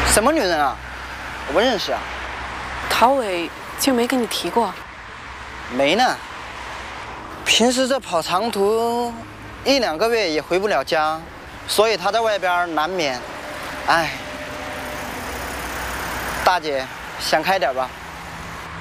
什么女人啊？我不认识啊。 陶伟就没跟你提过？ 没呢。平时这跑长途，1、2个月也回不了家，所以他在外边难免。哎，大姐，想开点吧。